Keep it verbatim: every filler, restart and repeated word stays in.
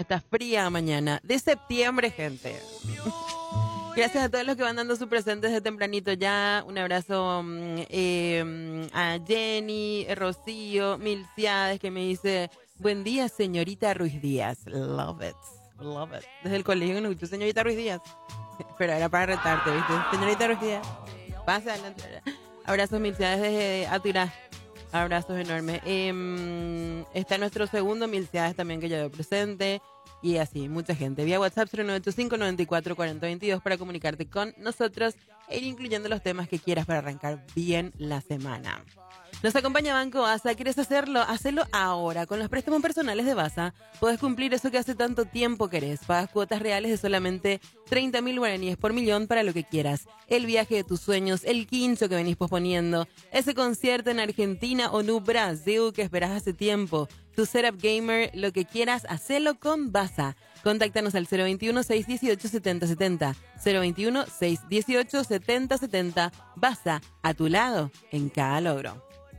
esta fría mañana de septiembre, gente. Gracias a todos los que van dando su presente desde tempranito ya. Un abrazo eh, a Jenny, Rocío, Milciades, que me dice, buen día, señorita Ruiz Díaz. Love it, love it. Desde el colegio no escucho, señorita Ruiz Díaz. Pero era para retarte, ¿viste? Señorita Ruiz Díaz, pasa adelante. Abrazos, Milciades, desde Atirá. Abrazos enormes. Eh, está nuestro segundo Milciades también que ya veo presente. Y así, mucha gente. Vía WhatsApp cero nueve ocho cinco, nueve cuatro, cuatro cero dos dos para comunicarte con nosotros e ir incluyendo los temas que quieras para arrancar bien la semana. Nos acompaña Banco Basa. ¿Quieres hacerlo? Hacelo ahora. Con los préstamos personales de Basa puedes cumplir eso que hace tanto tiempo querés. Pagas cuotas reales de solamente treinta mil guaraníes por millón para lo que quieras. El viaje de tus sueños, el quincho que venís posponiendo, ese concierto en Argentina o no Brasil que esperás hace tiempo, tu setup gamer, lo que quieras, hacelo con Basa. Contáctanos al cero veintiuno, seiscientos dieciocho, setenta setenta. cero veintiuno, seiscientos dieciocho, setenta setenta. Basa, a tu lado, en cada logro.